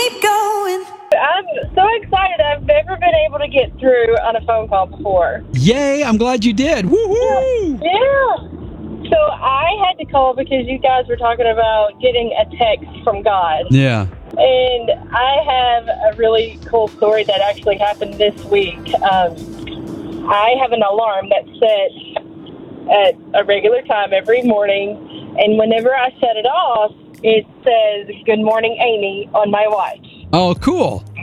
keep going. I'm so excited. I've never been able to get through on a phone call before. Yay, I'm glad you did. Woo-hoo! Yeah. So I had to call because you guys were talking about getting a text from God. Yeah. And I have a really cool story that actually happened this week. I have an alarm that's set at a regular time every morning, and whenever I set it off, it says, "Good morning, Amy," on my watch. Oh, cool.